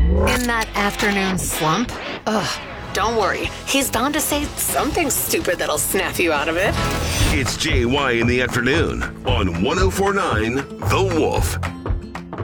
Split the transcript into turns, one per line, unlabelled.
In that afternoon slump? Ugh, don't worry. He's bound to say something stupid that'll snap you out of it.
It's JY in the afternoon on 104.9 The Wolf.